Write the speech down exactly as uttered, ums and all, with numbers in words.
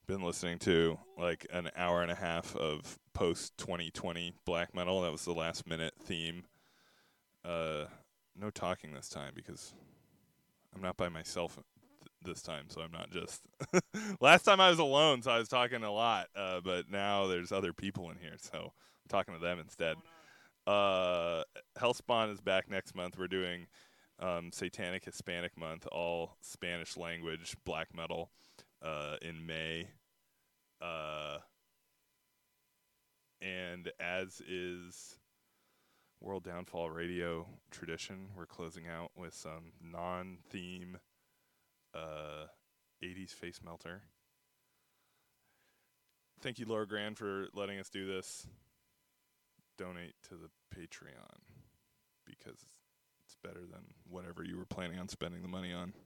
been listening to like an hour and a half of post twenty twenty black metal. That was the last minute theme. Uh, no talking this time because I'm not by myself th- this time, so I'm not just. Last time I was alone, so I was talking a lot. Uh, but now there's other people in here, so I'm talking to them instead. Uh, Hellspawn is back next month. We're doing um, Satanic Hispanic Month, all Spanish language black metal uh, in May. Uh, and as is World Downfall Radio tradition, we're closing out with some non theme uh, eighties face melter. Thank you, Laura Grand, for letting us do this. Donate to the Patreon because it's better than whatever you were planning on spending the money on.